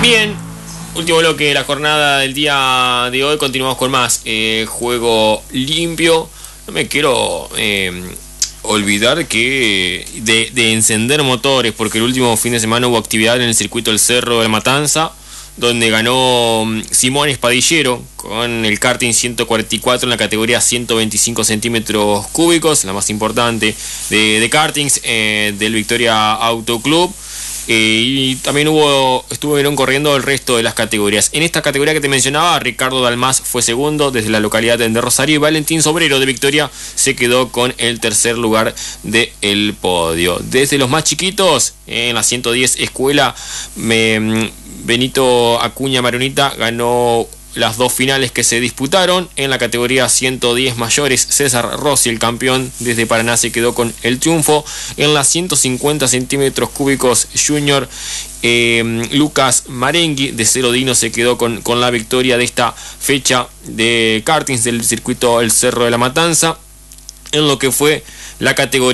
Bien, último bloque de la jornada del día de hoy. Continuamos con más juego limpio. No me quiero olvidar que de encender motores, porque el último fin de semana hubo actividad en el circuito del Cerro de la Matanza, donde ganó Simón Espadillero con el karting 144 en la categoría 125 centímetros cúbicos, la más importante de kartings del Victoria Auto Club. Y también estuvieron corriendo el resto de las categorías. En esta categoría que te mencionaba, Ricardo Dalmás fue segundo desde la localidad de Rosario, y Valentín Sobrero de Victoria se quedó con el tercer lugar del podio. Desde los más chiquitos, en la 110 escuela, Benito Acuña Maronita ganó las dos finales que se disputaron. En la categoría 110 mayores, César Rossi, el campeón desde Paraná, se quedó con el triunfo. En las 150 centímetros cúbicos junior, Lucas Marengui de Cero Dino se quedó con la victoria de esta fecha de kartings del circuito El Cerro de la Matanza. En lo que fue la categoría